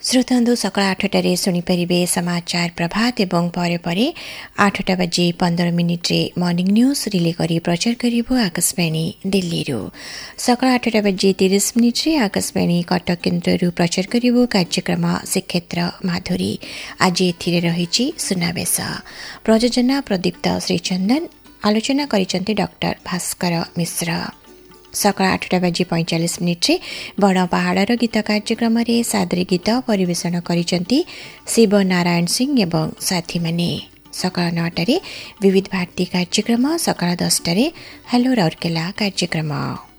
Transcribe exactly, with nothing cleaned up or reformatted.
श्रोतांदो सकाळ आठटारे शुणिपारे समाचार प्रभात एवं परे परे आठटा बजे पंदर मिनिट्रे मर्निंग न्यूज रिले करी प्रचार करिबो आकाशवाणी दिल्लीरू। सकाळ आठटा बजे तीस मिनिट्रे आकाशवाणी कटक केन्द्ररू प्रचार करिबो कार्यक्रम श्रीक्षेत्र माधुरी। आज एथिरे रहिछि सुनावेश। प्रयोजना प्रदीप्त श्रीचंदन। आलोचना करिसंते डॉक्टर भास्कर मिश्र। सकाळ आठटा बजे पैंचाश मिनिट्रे बड़ पहाड़र गीत कार्यक्रम में सादरी गीत परिवेषण करिसंती शिव नारायण सिंह एवं साथी माने। सकाळ नौटारे विविध भारती कार्यक्रम, सकाळ दसटारे हेलो राउरकेला कार्यक्रम।